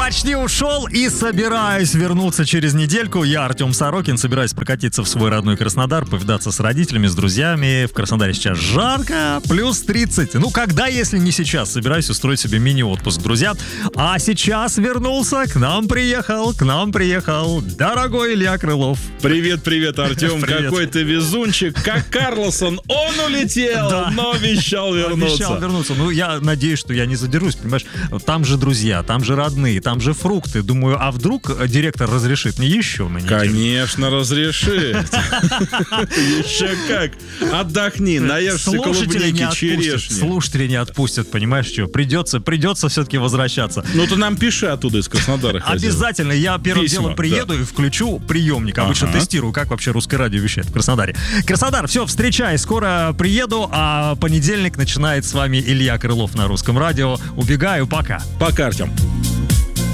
почти ушел и собираюсь вернуться через недельку. Я, Артем Сорокин, собираюсь прокатиться в свой родной Краснодар, повидаться с родителями, с друзьями. В Краснодаре сейчас жарко, плюс 30. Ну, когда, если не сейчас? Собираюсь устроить себе мини-отпуск, друзья. А сейчас вернулся, к нам приехал дорогой Илья Крылов. Привет, Артем. Привет. Какой ты везунчик. Как Карлсон, он улетел, Да. но обещал вернуться. Ну, я надеюсь, что я не задержусь, понимаешь? Там же друзья, там же родные, там же фрукты. Думаю, а вдруг директор разрешит мне еще на неделю? Конечно, разрешит. Еще как. Отдохни, наешься клубники, черешни. Слушатели не отпустят, понимаешь, что? Придется все-таки возвращаться. Ну, ты нам пиши оттуда, из Краснодара. Обязательно. Я первым Письма, делом приеду и включу приемник. Обычно тестирую, как вообще русское радио вещает в Краснодаре. Краснодар, все, встречай. Скоро приеду, а понедельник начинает с вами Илья Крылов на русском радио. Убегаю, пока. Пока, Артем.